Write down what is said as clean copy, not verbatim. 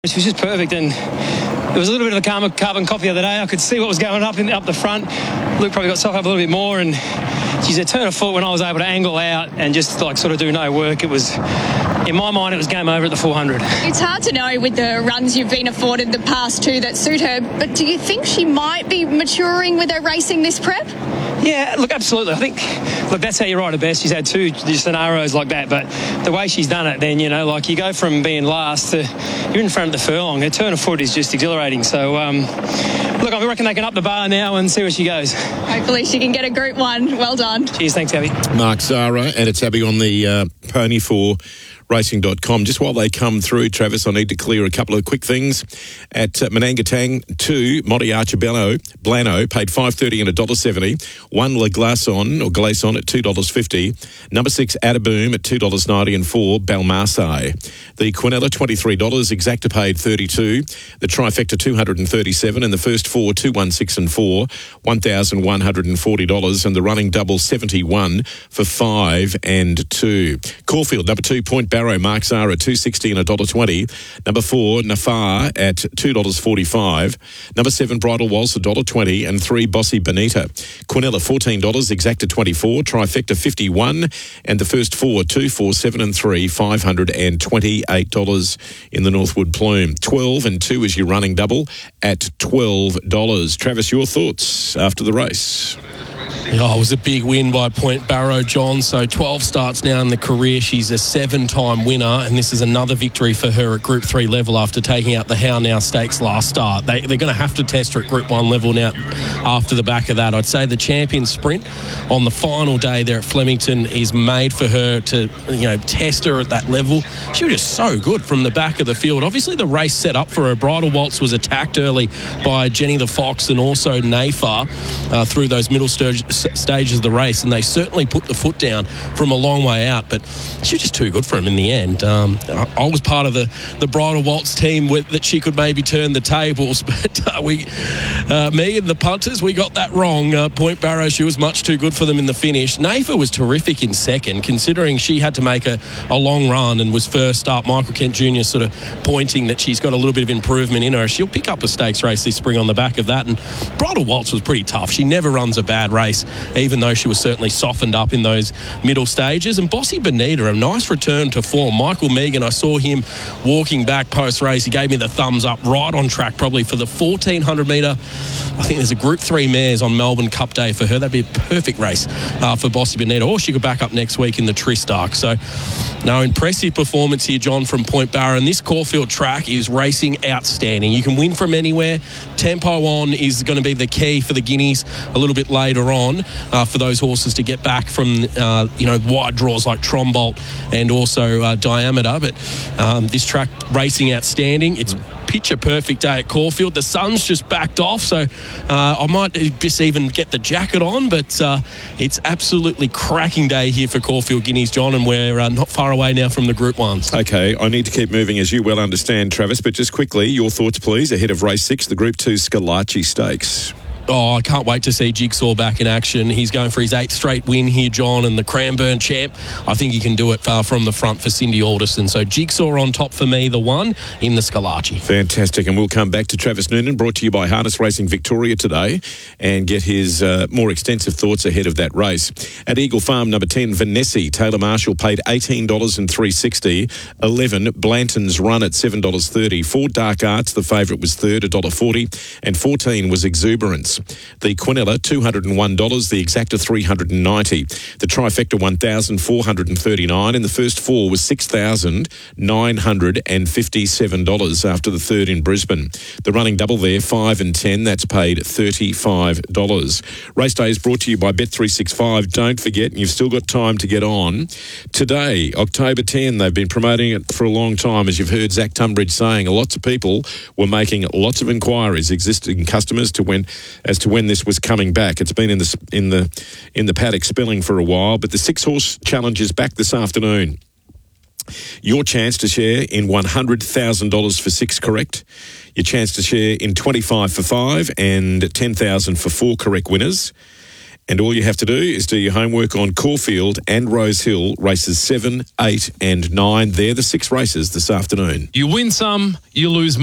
She was just perfect, and there was a little bit of a carbon copy the other day. I could see what was going up the front. Luke probably got soft up a little bit more, and she's a turn of foot when I was able to angle out and just sort of do no work. It was, in my mind, it was game over at the 400. It's hard to know with the runs you've been afforded the past two that suit her, but do you think she might be maturing with her racing this prep? Yeah, look, absolutely. I think, that's how you ride her best. She's had two scenarios like that, but the way she's done it, then, you go from being last to you're in front of the furlong. Her turn of foot is just exhilarating. So, I reckon they can up the bar now and see where she goes. Hopefully she can get a Group 1. Well done. Cheers, thanks, Abby. Mark Zara, and it's Abby on the pony for racing.com. Just while they come through, Travis, I need to clear a couple of quick things. At Manangatang, 2, Monte Archibello, Blano, paid $5.30 and $1.70. 1, Le Glaçon, or Glaçon, at $2.50. Number 6, Adaboom, at $2.90 and 4, Balmarsai. The Quinella, $23. Exacta paid $32. The Trifecta, $237. And the first 4, 2, 1, 6 and 4, $1,140. And the running double, $71 for 5 and 2. Caulfield, number 2, Point Barrow, Mark Zara, $2.60 and $1.20. Number 4, Nafar at $2.45. Number 7, Bridal Waltz, $1.20. And 3, Bossy Bonita. Quinella, $14. Exacta, $24. Trifecta, $51. And the first 4, 2, 4, 7 and 3, $528 in the Northwood Plume. 12 and 2 is your running double at $12. Travis, your thoughts after the race? Oh, it was a big win by Point Barrow, John. So 12 starts now in the career. She's a 7-time winner, and this is another victory for her at Group 3 level after taking out the How Now Stakes last start. They're going to have to test her at Group 1 level now after the back of that. I'd say the champion sprint on the final day there at Flemington is made for her to, test her at that level. She was just so good from the back of the field. Obviously, the race set up for her. Bridal Waltz was attacked early by Jenny the Fox and also Nafar through those middle stages of the race, and they certainly put the foot down from a long way out, but she was just too good for him in the end. I was part of the Bridal Waltz team that she could maybe turn the tables, but me and the punters, we got that wrong. Point Barrow, she was much too good for them in the finish. Nafa was terrific in second, considering she had to make a long run and was first up. Michael Kent Jr. sort of pointing that she's got a little bit of improvement in her. She'll pick up a stakes race this spring on the back of that, and Bridal Waltz was pretty tough. She never runs a bad race, even though she was certainly softened up in those middle stages. And Bossy Bonita, a nice return to form. Michael Megan, I saw him walking back post-race. He gave me the thumbs up, right on track probably for the 1,400 metre. I think there's a Group 3 mares on Melbourne Cup Day for her. That'd be a perfect race for Bossy Bonita. Or she could back up next week in the Tristarc. So, no, impressive performance here, John, from Point Barrow. And this Caulfield track is racing outstanding. You can win from anywhere. Tempo on is going to be the key for the Guineas a little bit later on. For those horses to get back from, wide draws like Trombolt and also Diameter. But this track racing outstanding. It's picture perfect day at Caulfield. The sun's just backed off, so I might just even get the jacket on, but it's absolutely cracking day here for Caulfield Guineas, John, and we're not far away now from the Group 1s. Okay, I need to keep moving, as you well understand, Travis, but just quickly, your thoughts, please, ahead of race 6, the Group 2 Scalacci Stakes. Oh, I can't wait to see Jigsaw back in action. He's going for his 8th straight win here, John, and the Cranbourne champ. I think he can do it from the front for Cindy Alderson. So Jigsaw on top for me, the 1 in the Scalacci. Fantastic, and we'll come back to Travis Noonan, brought to you by Harness Racing Victoria today, and get his more extensive thoughts ahead of that race. At Eagle Farm, number 10, Vanessa, Taylor Marshall paid $18 and $3.60. 11, Blanton's Run at $7.30. 4, Dark Arts, the favourite, was third, $1.40, and 14 was Exuberance. The Quinella, $201. The Exacta, $390. The Trifecta, $1,439. And the first 4 was $6,957 after the third in Brisbane. The running double there, 5 and 10. That's paid $35. Race day is brought to you by Bet365. Don't forget, you've still got time to get on. Today, October 10, they've been promoting it for a long time, as you've heard Zach Tunbridge saying. Lots of people were making lots of inquiries, existing customers, as to when this was coming back. It's been in the paddock spilling for a while, but the 6-horse challenge is back this afternoon. Your chance to share in $100,000 for 6 correct. Your chance to share in 25 for 5 and 10,000 for 4 correct winners. And all you have to do is do your homework on Caulfield and Rose Hill, races 7, 8 and 9. They're the 6 races this afternoon. You win some, you lose